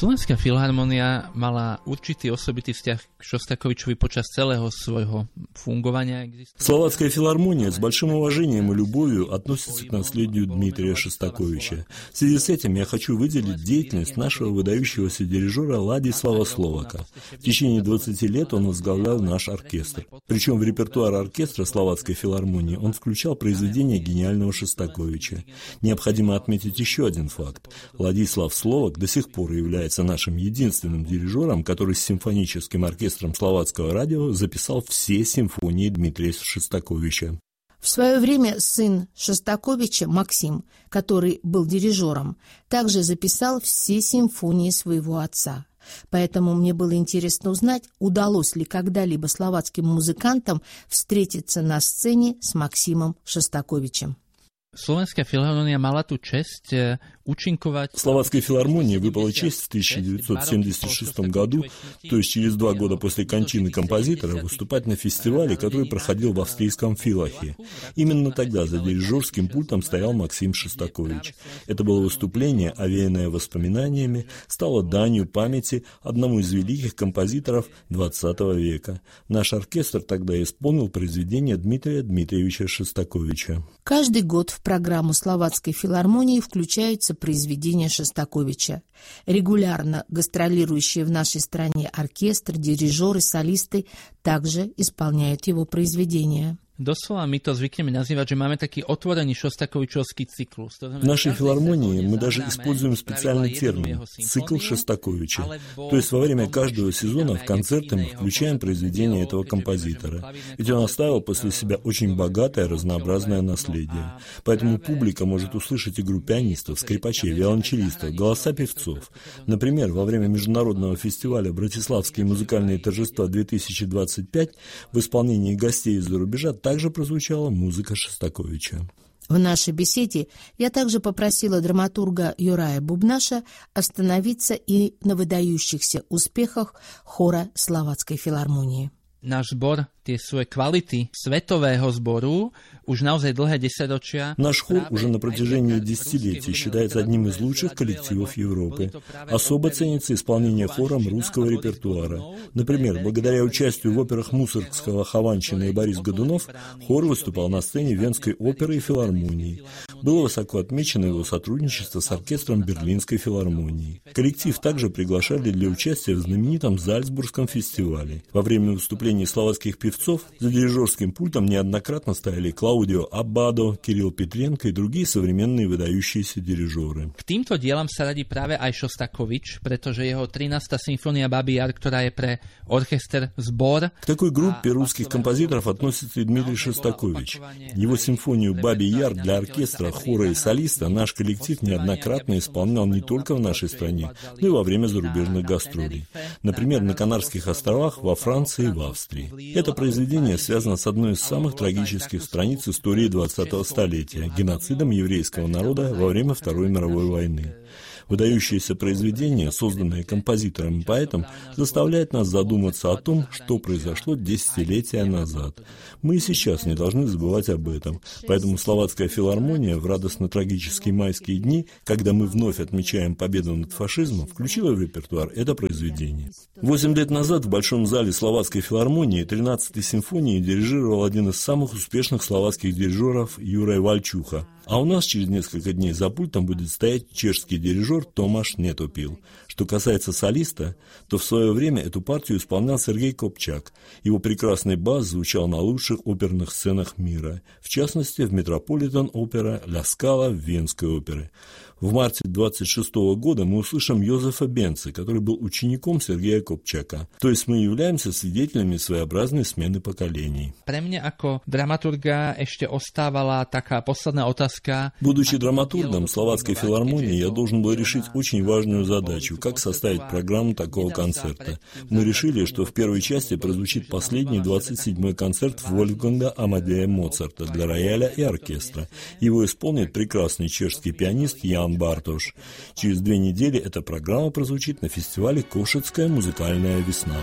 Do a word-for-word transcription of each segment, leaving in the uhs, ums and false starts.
Slovenská filharmónia mala určitý osobitý vzťah k Šостаковичovi počas celého svojho fungovania. Словацкая филармония с большим уважением и любовью относится к наследию Дмитрия Шостаковича. В связи с этим я хочу выделить деятельность нашего выдающегося дирижера Ладислава Словака. В течение двадцати лет он возглавлял наш оркестр. Причем в репертуар оркестра Словацкой филармонии он включал произведения гениального Шостаковича. Необходимо отметить еще один факт. Ладислав Словак до сих пор является нашим единственным дирижером, который с симфоническим оркестром Словацкого радио записал все симфонии Дмитрия Шостаковича. В свое время сын Шостаковича, Максим, который был дирижером, также записал все симфонии своего отца. Поэтому мне было интересно узнать, удалось ли когда-либо словацким музыкантам встретиться на сцене с Максимом Шостаковичем. Slovenská filharmónia mala tú česť účinkovať. Словацкой филармонии выпала честь в тысяча девятьсот семьдесят шестом году, то есть через два года после кончины композитора, выступать на фестивале, который проходил в австрийском Филахе. Именно тогда за дирижерским пультом стоял Максим Шостакович. Это было выступление, овеянное воспоминаниями, стало данью памяти одному из великих композиторов двадцатого века. Наш оркестр тогда исполнил произведение Дмитрия Дмитриевича Шостаковича. Каждый год в программу Словацкой филармонии включаются произведения Шостаковича. Регулярно гастролирующие в нашей стране оркестр, дирижеры, солисты также исполняют его произведения. Doslova my to zvykneme nazývať, že máme taký otvorený Šostakovičovský cyklus. В нашей филармонии мы даже используем специальный термин – цикл Шостаковича. То есть во время каждого сезона в концерты мы включаем произведение этого композитора. Ведь он оставил после себя очень богатое разнообразное наследие. Поэтому публика может услышать игру пианистов, скрипачей, виолончелистов, голоса певцов. Например, во время международного фестиваля «Братиславские музыкальные торжества две тысячи двадцать пять» в исполнении гостей из-за рубежа также прозвучала музыка Шостаковича. В нашей беседе я также попросила драматурга Юрая Бубнаша остановиться и на выдающихся успехах хора Словацкой филармонии. Náš zbor tie svoje kvality svetového zboru už naozaj dlhé desaťročia. Наш хор уже на протяжении десятилетий считается одним из лучших коллективов Европы. Особо ценится исполнение хором русского репертуара. Например, благодаря участию в операх Мусоргского, Хованщины и Борис Годунов, хор выступал на сцене Венской оперы и филармонии. Было высоко отмечено его сотрудничество с оркестром Берлинской филармонии. Коллектив также приглашали для участия в знаменитом Зальцбургском фестивале. Во время выступления словацких певцов за дирижерским пультом неоднократно стояли Клаудио Аббадо, Кирилл Петренко и другие современные выдающиеся дирижеры. K týmto dielam sa radí práve aj Šostakovič, pretože jeho trinásta symfónia Babí Jar, ktorá je pre оркестр сбор. К такой группе русских композиторов относится и Дмитрий Шостакович. Его симфонию «Бабий Яр» для оркестра, хора и солиста наш коллектив неоднократно исполнял не только в нашей стране, но и во время зарубежных гастролей. Например, на Канарских островах, во Франции и в Австрии. Это произведение связано с одной из самых трагических страниц истории двадцатого столетия – геноцидом еврейского народа во время Второй мировой войны. Выдающееся произведение, созданное композитором и поэтом, заставляет нас задуматься о том, что произошло десятилетия назад. Мы и сейчас не должны забывать об этом. Поэтому Словацкая филармония в радостно-трагические майские дни, когда мы вновь отмечаем победу над фашизмом, включила в репертуар это произведение. Восемь лет назад в Большом зале Словацкой филармонии тринадцатой симфонии дирижировал один из самых успешных словацких дирижеров Юрай Вальчуха. А у нас через несколько дней за пультом будет стоять чешский дирижер Томаш Нетопил. Что касается солиста, то в свое время эту партию исполнял Сергей Копчак. Его прекрасный бас звучал на лучших оперных сценах мира, в частности в Метрополитен-опера «Ля Скала» в Венской опере. В марте двадцать шестого года мы услышим Йозефа Бенца, который был учеником Сергея Копчака. То есть мы являемся свидетелями своеобразной смены поколений. Pre mňa ako dramaturga ešte ostávala taká posledná otázka. Будучи драматургом Словацкой филармонии, я должен был решить очень важную задачу, как составить программу такого концерта. Мы решили, что в первой части прозвучит последний двадцать седьмой концерт Вольфганга Амадея Моцарта для рояля и оркестра. Его исполнит прекрасный чешский пианист Ян Бартош. Через две недели эта программа прозвучит на фестивале «Кошицкая музыкальная весна».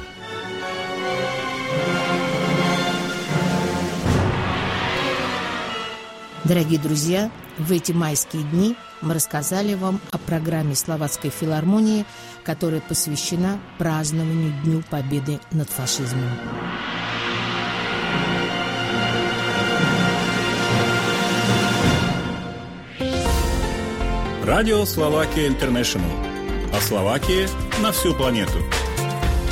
Дорогие друзья, в эти майские дни мы рассказали вам о программе Словацкой филармонии, которая посвящена празднованию Дню Победы над фашизмом. Радио Словакия Интернешнл. О Словакии на всю планету.